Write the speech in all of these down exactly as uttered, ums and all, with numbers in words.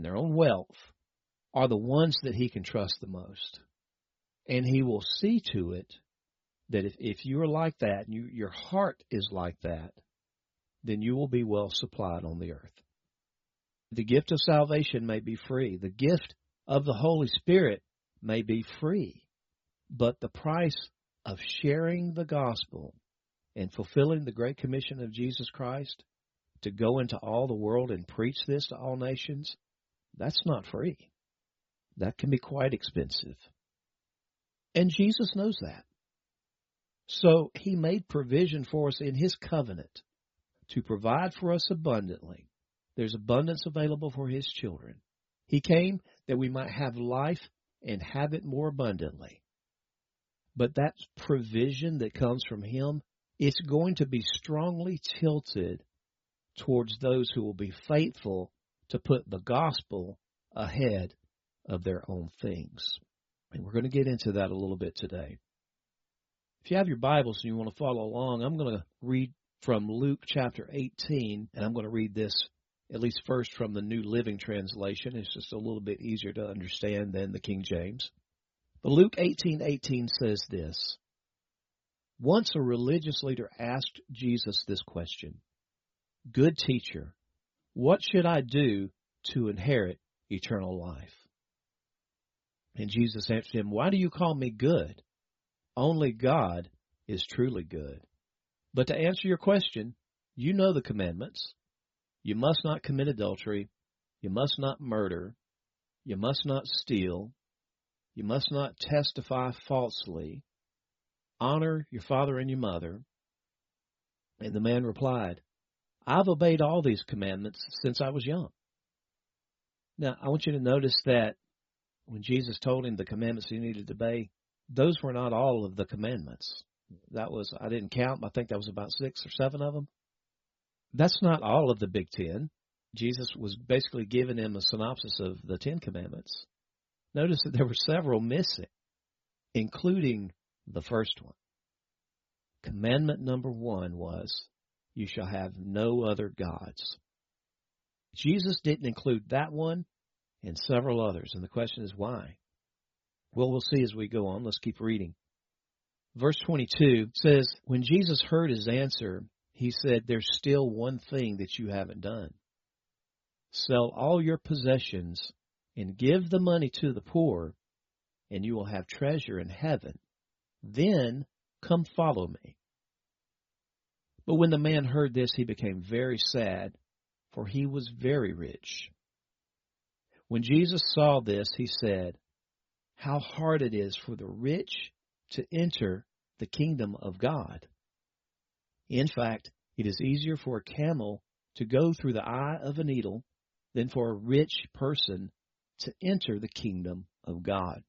and their own wealth are the ones that he can trust the most. And he will see to it that if, if you are like that, and you, your heart is like that, then you will be well supplied on the earth. The gift of salvation may be free. The gift of the Holy Spirit may be free. But the price of sharing the gospel and fulfilling the great commission of Jesus Christ to go into all the world and preach this to all nations, that's not free. That can be quite expensive. And Jesus knows that. So he made provision for us in his covenant to provide for us abundantly. There's abundance available for his children. He came that we might have life and have it more abundantly. But that provision that comes from him, it's going to be strongly tilted towards those who will be faithful to put the gospel ahead of their own things. And we're going to get into that a little bit today. If you have your Bibles and you want to follow along, I'm going to read from Luke chapter eighteen, and I'm going to read this at least first from the New Living Translation. It's just a little bit easier to understand than the King James. But Luke eighteen eighteen says this: Once a religious leader asked Jesus this question, "Good teacher, what should I do to inherit eternal life?" And Jesus answered him, "Why do you call me good? Only God is truly good. But to answer your question, you know the commandments. You must not commit adultery. You must not murder. You must not steal. You must not testify falsely. Honor your father and your mother." And the man replied, "I've obeyed all these commandments since I was young." Now, I want you to notice that when Jesus told him the commandments he needed to obey, those were not all of the commandments. That was, I didn't count, I think that was about six or seven of them. That's not all of the Big Ten. Jesus was basically giving him a synopsis of the Ten Commandments. Notice that there were several missing, including the first one. Commandment number one was, you shall have no other gods. Jesus didn't include that one and several others, and the question is why? Well, we'll see as we go on. Let's keep reading. Verse twenty-two says, when Jesus heard his answer, he said, there's still one thing that you haven't done. Sell all your possessions and give the money to the poor, and you will have treasure in heaven. Then come follow me. But when the man heard this, he became very sad, for he was very rich. When Jesus saw this, he said, how hard it is for the rich to enter the kingdom of God. In fact, it is easier for a camel to go through the eye of a needle than for a rich person to enter the kingdom of God.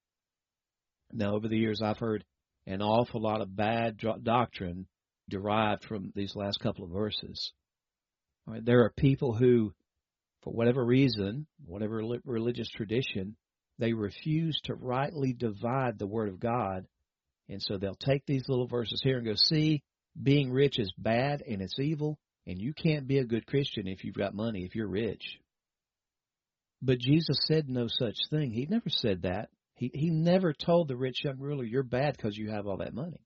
Now, over the years, I've heard an awful lot of bad doctrine derived from these last couple of verses. All right, there are people who, for whatever reason, whatever religious tradition, they refuse to rightly divide the Word of God. And so they'll take these little verses here and go, see, being rich is bad and it's evil, and you can't be a good Christian if you've got money, if you're rich. But Jesus said no such thing. He never said that. He, he never told the rich young ruler, you're bad because you have all that money.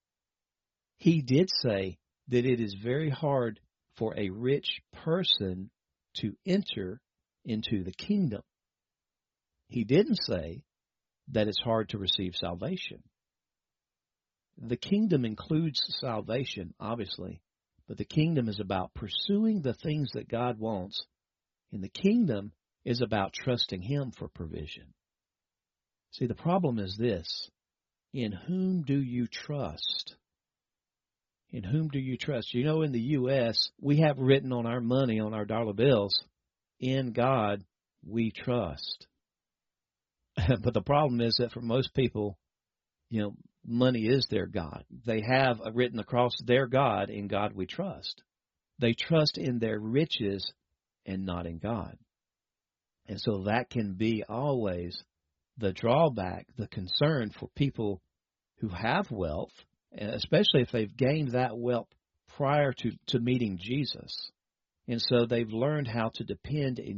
He did say that it is very hard for a rich person to enter into the kingdom. He didn't say that it's hard to receive salvation. The kingdom includes salvation, obviously, but the kingdom is about pursuing the things that God wants, and the kingdom is about trusting Him for provision. See, the problem is this: in whom do you trust? In whom do you trust? You know, in the U S, we have written on our money, on our dollar bills, in God we trust. But the problem is that for most people, you know, money is their God. They have written across their God, in God we trust. They trust in their riches and not in God. And so that can be always the drawback, the concern for people who have wealth, especially if they've gained that wealth prior to, to meeting Jesus. And so they've learned how to depend in